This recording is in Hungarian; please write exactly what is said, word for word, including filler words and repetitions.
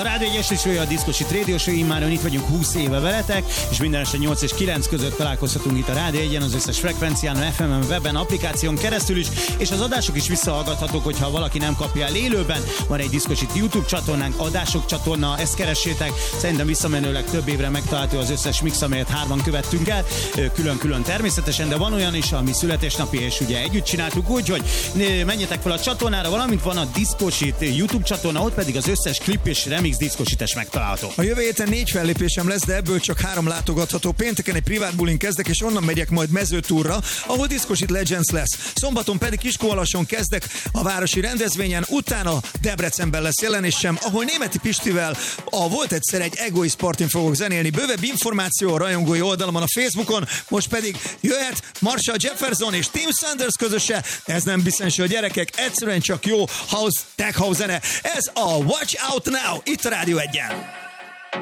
Rádió egy esti show, a Diszkosit Radio Show, immáron itt vagyunk húsz éve veletek, és minden este nyolc és kilenc között találkozhatunk itt a Rádió egyen, az összes frekvencián, ef em-en, weben, applikáción keresztül is, és az adások is visszahallgathatók, hogyha valaki nem kapja el élőben. Van egy Diszkosit YouTube csatornánk, adások csatorna, ezt keressétek. Szerintem visszamenőleg több évre megtalálható az összes mix, amelyet hárman követtünk el, külön-külön természetesen, de van olyan is, ami születésnapi, és ugye együtt csináltuk úgy, hogy menjetek fel a csatornára, valamint van a Diszkosit YouTube csatorna, ott pedig az összes klip és remix diszkosites megtalálható. A jövő héten négy fellépésem lesz, de ebből csak három látogatható. Pénteken egy privát bulin kezdek, és onnan megyek majd mezőtúrra, ahol Diszkosit Legends lesz. Szombaton pedig Kiskunhalason kezdek a városi rendezvényen, utána Debrecenben lesz jelenésem, ahol Németi Pistivel a Volt egyszer egy Egoist Partin fogok zenélni. Bővebb információ a rajongói oldalamon a Facebookon, most pedig jöhet Marshall Jefferson és Tim Sanders közöse. Ez nem Bissenső, gyerekek, egyszerűen csak jó house, tech house zene. Ez a Watch Out Now, itt a Rádió egyen.